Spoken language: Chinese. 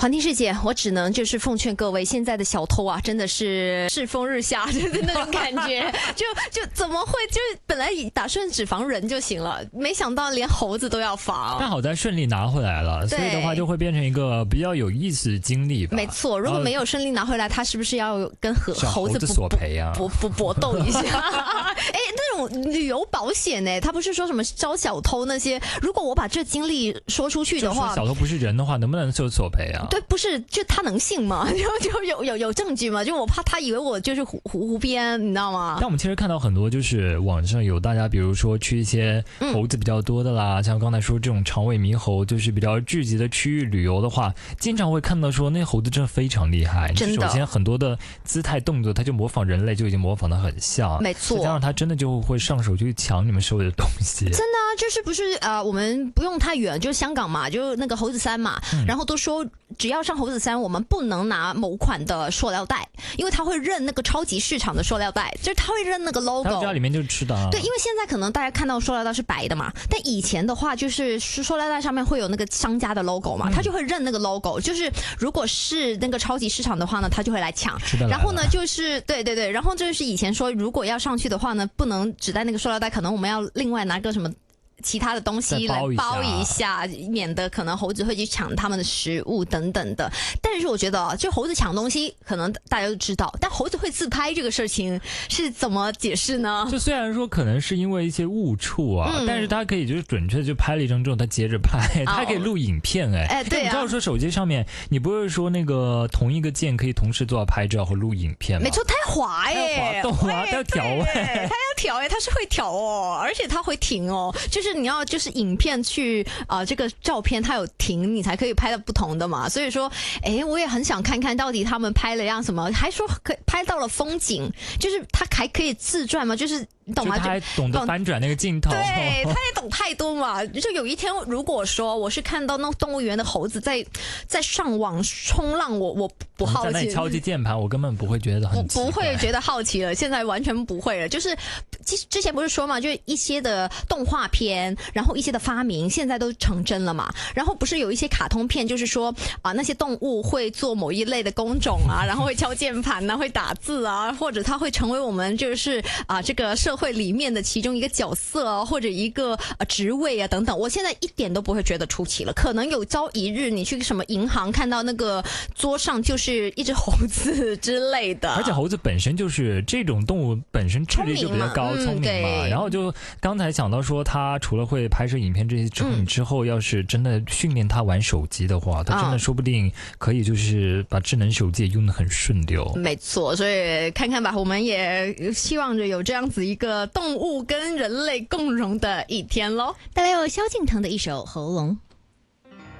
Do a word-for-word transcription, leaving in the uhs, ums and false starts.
环听世界，我只能就是奉劝各位，现在的小偷啊，真的是世风日下，就是那种感觉，就就怎么会，就是本来打算只防人就行了，没想到连猴子都要防。 但好在顺利拿回来了，所以的话就会变成一个比较有意思的经历吧。 没错，如果没有顺利拿回来，他是不是要跟猴猴子索赔啊？ 搏搏搏斗一下？哎，那种旅游保险呢、欸？他不是说什么招小偷那些？如果我把这经历说出去的话， 小偷不是人的话，能不能就索赔啊？ 对，不是，就他能信吗？就就有有有证据吗？就我怕他以为我就是胡胡编，你知道吗？ 但我们其实看到很多，就是网上有大家，比如说去一些猴子比较多的啦，嗯、像刚才说这种长尾猕猴，就是比较聚集的区域旅游的话，经常会看到说那猴子真的非常厉害。 真的， 首先很多的姿态动作，它就模仿人类就已经模仿得很像， 没错。 再加上它真的就会上手去抢你们所有的东西。 真的啊，就是不是呃，我们不用太远，就是香港嘛，就那个猴子山嘛，嗯、然后都说。只要上猴子山，我们不能拿某款的塑料袋，因为他会认那个超级市场的塑料袋，就是他会认那个 logo。 他知道里面就是吃的、啊。 对，因为现在可能大家看到塑料袋是白的嘛，但以前的话就是塑料袋上面会有那个商家的 logo 嘛，他就会认那个 logo。就是如果是那个超级市场的话呢，他就会来抢。然后呢，就是对对对，然后就是以前说如果要上去的话呢，不能只带那个塑料袋，可能我们要另外拿个什么。其他的东西来包一下，免得可能猴子会去抢他们的食物等等的。但是我觉得，就猴子抢东西，可能大家都知道，但猴子会自拍这个事情是怎么解释呢？ 就虽然说可能是因为一些误触啊，嗯、但是他可以就是准确的就拍了一张之后，他接着拍，他还可以录影片哎、欸。 哎，对啊。 你知道说手机上面，你不是说那个同一个键可以同时做到拍照和录影片吗？ 没错，它要滑哎、 欸，它要滑动啊，它要调哎， 它要调哎，它是会调哦，而且它会停哦，就是。就是你要就是影片去啊、呃，这个照片它有停，你才可以拍到不同的嘛。所以说，哎，我也很想看看到底他们拍了样什么，还说可以拍到了风景，就是他还可以自转嘛，就是你懂吗？ 就他还懂得翻转那个镜头， 对，他也懂太多嘛。就有一天，如果说我是看到那动物园的猴子在在上网冲浪，我我不好奇。 在那里敲击键盘，我根本不会觉得很奇怪， 不会觉得好奇了。现在完全不会了，就是之前不是说嘛，就是一些的动画片。然后一些的发明现在都成真了嘛，然后不是有一些卡通片就是说啊、呃、那些动物会做某一类的工种啊，然后会敲键盘啊，会打字啊，或者它会成为我们就是啊、呃、这个社会里面的其中一个角色啊，或者一个呃职位啊等等，我现在一点都不会觉得出奇了。可能有朝一日你去什么银行看到那个桌上就是一只猴子之类的， 而且猴子本身就是这种动物本身智力就比较高，聪明嘛、嗯、然后就刚才想到说它除了会拍摄影片这些之后，你之后要是真的训练他玩手机的话，他真的说不定可以就是把智能手机也用得很顺溜。 没错，所以看看吧，我们也希望着有这样子一个动物跟人类共荣的一天咯。带来有萧敬腾的一首《喉咙》。